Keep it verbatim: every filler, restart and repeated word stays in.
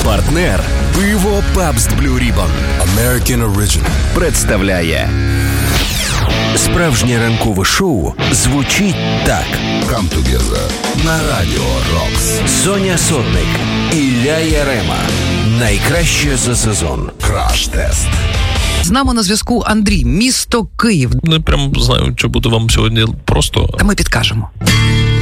Партнер пиво Pabst Blue Ribbon American Original представляє справжнє ранкове шоу звучить так. Come together на Радіо Рокс. Соня Сотник, Ілля Ярема. Найкраще за сезон. Краш-тест. З нами на зв'язку Андрій, місто Київ. Не прям знаю, чи буде вам сьогодні просто. Та ми підкажемо.